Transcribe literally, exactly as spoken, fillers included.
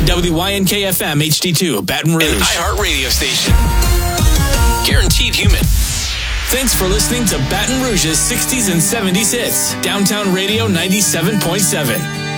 W Y N K F M H D two, Baton Rouge. An iHeart radio station. Guaranteed human. Thanks for listening to Baton Rouge's sixties and seventies hits. Downtown Radio ninety-seven point seven.